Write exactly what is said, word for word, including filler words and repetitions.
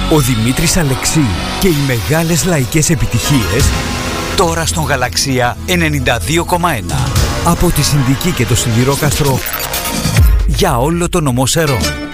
Ο Δημήτρης Αλεξή και οι μεγάλες λαϊκές επιτυχίες τώρα στον Γαλαξία ενενήντα δύο κόμμα ένα. Από τη Συνδική και το Σιδηρόκαστρο για όλο το νομό Σερών.